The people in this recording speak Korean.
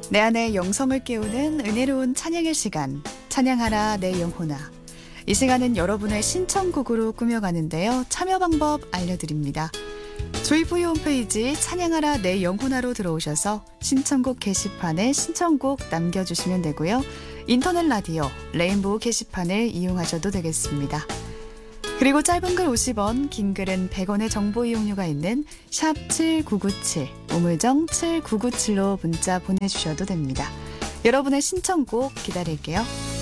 내 안에 영성을 깨우는 은혜로운 찬양의 시간, 찬양하라 내 영혼아. 이 시간은 여러분의 신청곡으로 꾸며가는데요. 참여 방법 알려드립니다. 조이포유 홈페이지 찬양하라 내 영혼아로 들어오셔서 신청곡 게시판에 신청곡 남겨주시면 되고요. 인터넷 라디오 레인보우 게시판을 이용하셔도 되겠습니다. 그리고 짧은 글 50원, 긴 글은 100원의 정보 이용료가 있는 샵 7997, 우물정 7997로 문자 보내주셔도 됩니다. 여러분의 신청곡 기다릴게요.